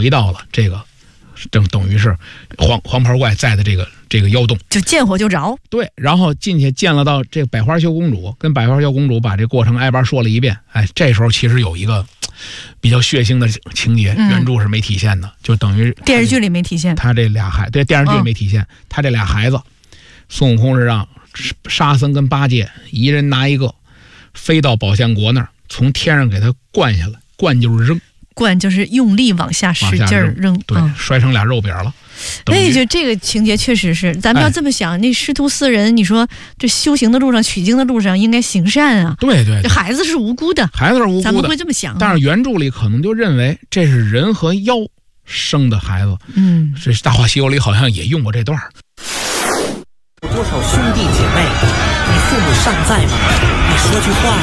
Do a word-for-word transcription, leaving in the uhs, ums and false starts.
回到了这个正等于是黄黄袍怪在的这个这个妖洞， 就见火就着。 对，然后进去见了到这个百花羞公主，跟百花羞公主把这过程挨巴说了一遍。哎，这时候其实有一个比较血腥的情节， 嗯、 原著是没体现的，就等于电视剧里没体现。 他这俩孩对电视剧里没体现，哦、他这俩孩子，孙悟空是让沙僧跟八戒一人拿一个，飞到宝象国那儿，从天上给他灌下来，灌就是扔。 灌就是用力往下使劲儿扔， 对， 嗯、 摔成俩肉饼了。 哎，就这个情节确实是，咱们要这么想，哎、那师徒四人，你说这修行的路上、取经的路上，应该行善啊。 对 对, 对， 这孩子是无辜的， 孩子是无辜的， 咱们会这么想、啊。 但是原著里可能就认为这是人和妖生的孩子。 嗯， 这《大话西游》里好像也用过这段。 有多少兄弟姐妹？你父母尚在吗？你说句话。